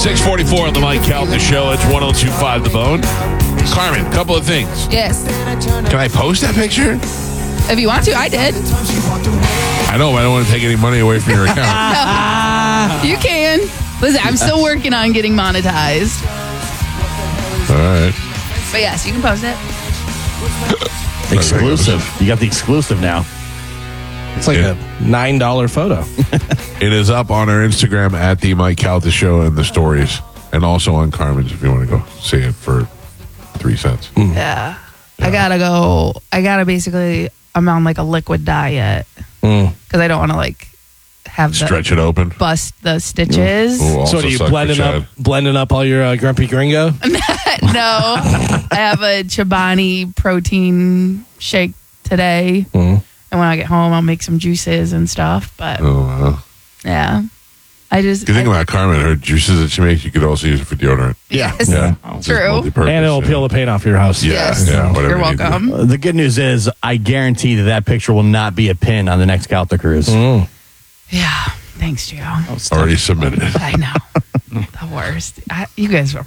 644 on the Mike Calta Show. It's 1025 The Bone. Carmen, a couple of things. Yes. Can I post that picture? If you want to, I did. I know, but I don't want to take any money away from your account. You can. Listen, I'm still working on getting monetized. All right. But yes, you can post it. Exclusive. You got the exclusive now. It's like a $9 photo. It is up on our Instagram at the Mike Calta Show and the stories, and also on Carmen's if you want to go see it for 3 cents. Yeah. I gotta basically, I'm on like a liquid diet because I don't want to like have the Stretch it open. bust the stitches. Ooh, also So are you suck for Chad. blending up all your Grumpy Gringo? No, I have a Chobani protein shake today. And when I get home, I'll make some juices and stuff. But Oh, wow. yeah, I just. Good thing about Carmen, her juices that she makes, you could also use it for deodorant. Yes. Yeah. It's just True. multi-purpose, And it'll yeah. peel the paint off your house. Yeah, Yes. yeah, whatever You're you need to do. welcome. The good news is, I guarantee that picture will not be a pin on the next Calta cruise. Yeah. Thanks, Gio. Already submitted. I know. The worst. You guys are